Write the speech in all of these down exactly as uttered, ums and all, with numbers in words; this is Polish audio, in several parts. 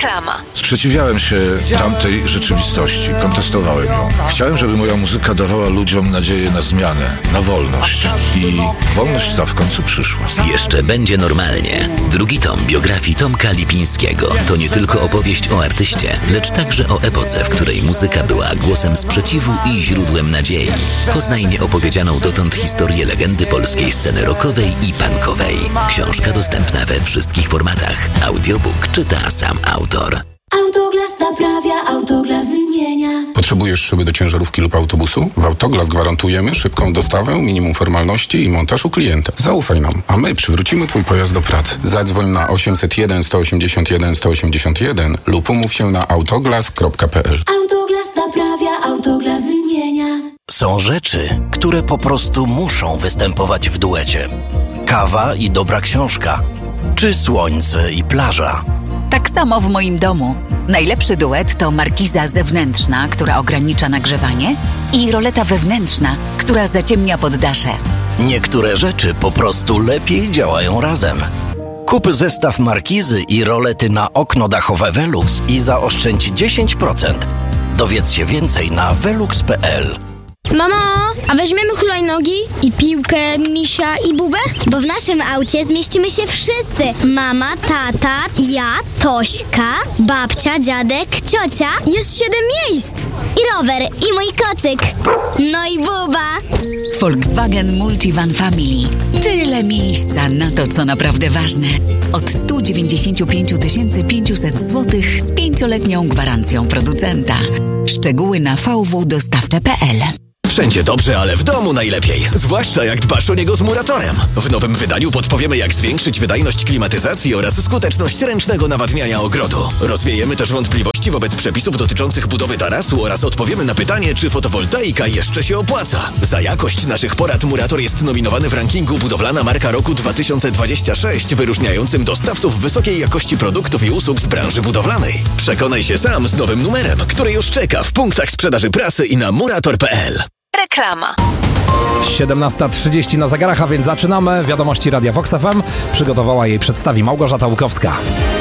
Reklama. Sprzeciwiałem się tamtej rzeczywistości, kontestowałem ją. Chciałem, żeby moja muzyka dawała ludziom nadzieję na zmianę, na wolność. I wolność ta w końcu przyszła. Jeszcze będzie normalnie. Drugi tom biografii Tomka Lipińskiego to nie tylko opowieść o artyście, lecz także o epoce, w której muzyka była głosem sprzeciwu i źródłem nadziei. Poznaj nieopowiedzianą dotąd historię legendy polskiej sceny rockowej i punkowej. Książka dostępna we wszystkich formatach. Audiobook czyta sam autor. Autoglas naprawia, Autoglas wymienia. Potrzebujesz szyby do ciężarówki lub autobusu? W Autoglas gwarantujemy szybką dostawę, minimum formalności i montaż u klienta. Zaufaj nam, a my przywrócimy Twój pojazd do pracy. Zadzwoń na osiemset jeden sto osiemdziesiąt jeden sto osiemdziesiąt jeden lub umów się na autoglas kropka p l. Autoglas naprawia, Autoglas wymienia. Są rzeczy, które po prostu muszą występować w duecie. Kawa i dobra książka, czy słońce i plaża. Tak samo w moim domu. Najlepszy duet to markiza zewnętrzna, która ogranicza nagrzewanie, i roleta wewnętrzna, która zaciemnia poddasze. Niektóre rzeczy po prostu lepiej działają razem. Kup zestaw markizy i rolety na okno dachowe Velux i zaoszczędź dziesięć procent. Dowiedz się więcej na velux kropka p l. Mamo, a weźmiemy hulajnogi i piłkę, misia i bubę? Bo w naszym aucie zmieścimy się wszyscy. Mama, tata, ja, Tośka, babcia, dziadek, ciocia. Jest siedem miejsc. I rower, i mój kocyk. No i buba. Volkswagen Multivan Family. Tyle miejsca na to, co naprawdę ważne. Od sto dziewięćdziesiąt pięć tysięcy pięćset złotych z pięcioletnią gwarancją producenta. Szczegóły na v w dostawcze kropka p l. Wszędzie dobrze, ale w domu najlepiej. Zwłaszcza jak dbasz o niego z Muratorem. W nowym wydaniu podpowiemy, jak zwiększyć wydajność klimatyzacji oraz skuteczność ręcznego nawadniania ogrodu. Rozwiejemy też wątpliwości wobec przepisów dotyczących budowy tarasu oraz odpowiemy na pytanie, czy fotowoltaika jeszcze się opłaca. Za jakość naszych porad Murator jest nominowany w rankingu Budowlana Marka Roku dwa tysiące dwudziestego szóstego, wyróżniającym dostawców wysokiej jakości produktów i usług z branży budowlanej. Przekonaj się sam z nowym numerem, który już czeka w punktach sprzedaży prasy i na murator kropka p l. Reklama. siedemnasta trzydzieści na zegarach, a więc zaczynamy. Wiadomości Radia Vox F M. Przygotowała jej przedstawi Małgorzata Łukowska.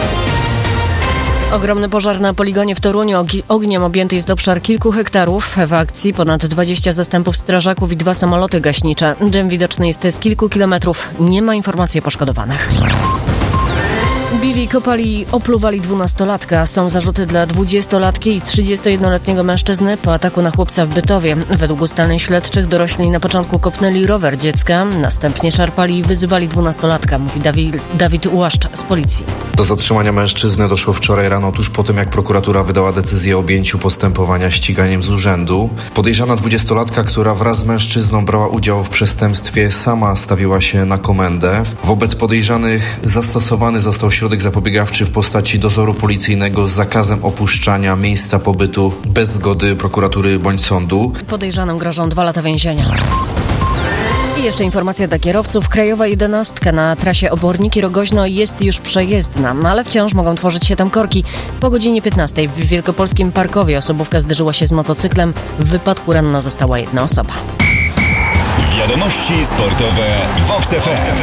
Ogromny pożar na poligonie w Toruniu. Ogniem objęty jest obszar kilku hektarów. W akcji ponad dwadzieścia zastępów strażaków i dwa samoloty gaśnicze. Dym widoczny jest z kilku kilometrów. Nie ma informacji o poszkodowanych. Bili, kopali i opluwali dwunastolatka. Są zarzuty dla dwudziestolatki i trzydziestojednoletniego mężczyzny po ataku na chłopca w Bytowie. Według ustaleń śledczych dorośli na początku kopnęli rower dziecka, następnie szarpali i wyzywali dwunastolatka, mówi Dawid, Dawid Ułaszcz z policji. Do zatrzymania mężczyzny doszło wczoraj rano, tuż po tym, jak prokuratura wydała decyzję o objęciu postępowania ściganiem z urzędu. Podejrzana dwudziestolatka, która wraz z mężczyzną brała udział w przestępstwie, sama stawiła się na komendę. Wobec podejrzanych zastosowany został środek zapobiegawczy w postaci dozoru policyjnego z zakazem opuszczania miejsca pobytu bez zgody prokuratury bądź sądu. Podejrzanym grożą dwa lata więzienia. I jeszcze informacja dla kierowców. Krajowa jedenastka na trasie Oborniki-Rogoźno jest już przejezdna, ale wciąż mogą tworzyć się tam korki. Po godzinie piętnastej w Wielkopolskim Parkowie osobówka zderzyła się z motocyklem. W wypadku ranna została jedna osoba. Wiadomości sportowe Vox F M.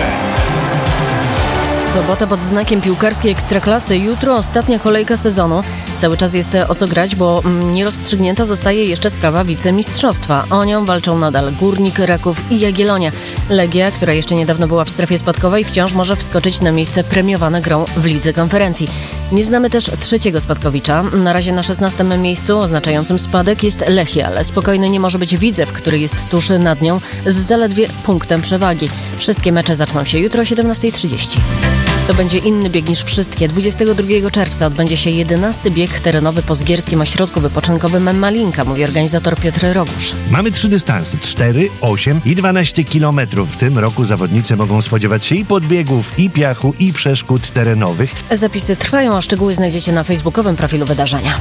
Sobota pod znakiem piłkarskiej Ekstraklasy. Jutro ostatnia kolejka sezonu. Cały czas jest o co grać, bo nierozstrzygnięta zostaje jeszcze sprawa wicemistrzostwa. O nią walczą nadal Górnik, Raków i Jagiellonia. Legia, która jeszcze niedawno była w strefie spadkowej, wciąż może wskoczyć na miejsce premiowane grą w Lidze Konferencji. Nie znamy też trzeciego spadkowicza. Na razie na szesnastym miejscu oznaczającym spadek jest Lechia, ale spokojny nie może być Widzew, który jest tuż nad nią z zaledwie punktem przewagi. Wszystkie mecze zaczną się jutro o siedemnasta trzydzieści. To będzie inny bieg niż wszystkie. dwudziestego drugiego czerwca odbędzie się jedenasty bieg terenowy po Zgierskim Ośrodku Wypoczynkowym Malinka, mówi organizator Piotr Rogusz. Mamy trzy dystanse, cztery, osiem i dwanaście kilometrów. W tym roku zawodnicy mogą spodziewać się i podbiegów, i piachu, i przeszkód terenowych. Zapisy trwają, a szczegóły znajdziecie na facebookowym profilu wydarzenia.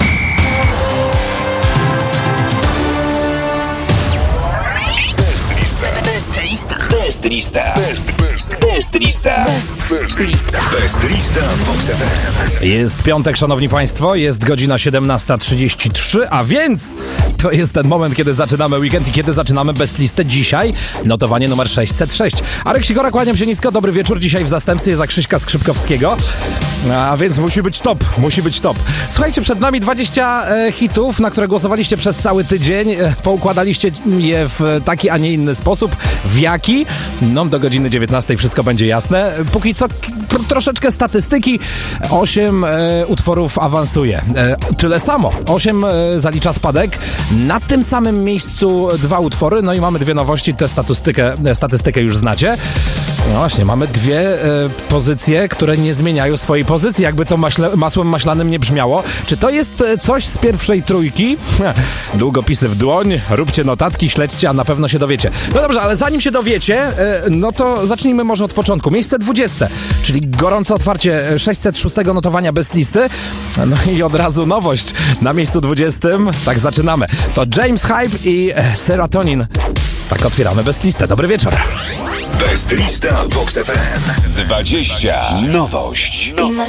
Best lista. Best, best, best lista. Best lista. Best lista Vox F M. Jest piątek, szanowni państwo, jest godzina siedemnasta trzydzieści trzy, a więc to jest ten moment, kiedy zaczynamy weekend i kiedy zaczynamy best listę dzisiaj. Notowanie numer sześćset sześć. Arek Sikora, kłaniam się nisko, dobry wieczór. Dzisiaj w zastępstwie jest Krzyśka Skrzypkowskiego. A więc musi być top, musi być top. Słuchajcie, przed nami dwadzieścia e, hitów, na które głosowaliście przez cały tydzień. E, poukładaliście je w taki, a nie inny sposób. W jaki? No, do godziny dziewiętnastej wszystko będzie jasne. Póki co k- troszeczkę statystyki. Osiem e, utworów awansuje. E, tyle samo. Osiem e, zalicza spadek. Na tym samym miejscu dwa utwory. No i mamy dwie nowości. Tę statystykę, statystykę już znacie. No właśnie, mamy dwie e, pozycje, które nie zmieniają swojej pozycji, jakby to maśle, masłem maślanym nie brzmiało. Czy to jest e, coś z pierwszej trójki? Długopisy w dłoń, róbcie notatki, śledźcie, a na pewno się dowiecie. No dobrze, ale zanim się dowiecie, e, no to zacznijmy może od początku. Miejsce dwudzieste, czyli gorące otwarcie sześćset szóstego notowania Best Listy. No i od razu nowość. Na miejscu dwudziestym, tak zaczynamy. To James Hype i e, Serotonin. Tak otwieramy Best Listę. Dobry wieczór. Best Lista Vox F M. dwadzieścia. Nowość. Be my